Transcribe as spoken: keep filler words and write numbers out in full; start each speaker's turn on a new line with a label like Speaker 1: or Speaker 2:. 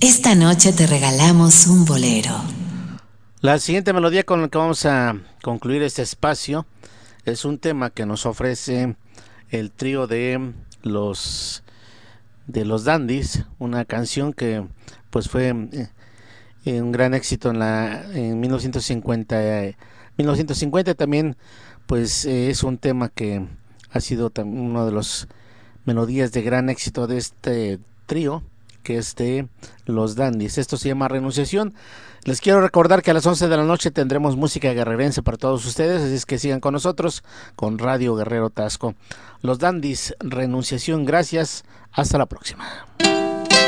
Speaker 1: Esta noche te regalamos un bolero.
Speaker 2: La siguiente melodía con la que vamos a concluir este espacio es un tema que nos ofrece el trío de los de los Dandies, una canción que pues fue eh, un gran éxito en la en mil novecientos cincuenta. Eh, mil novecientos cincuenta también pues eh, es un tema que ha sido uno de los melodías de gran éxito de este trío, que es de los Dandies. Esto se llama Renunciación. Les quiero recordar que a las once de la noche tendremos música guerrerense para todos ustedes, así es que sigan con nosotros con Radio Guerrero Tasco. Los Dandies, Renunciación. Gracias, hasta la próxima.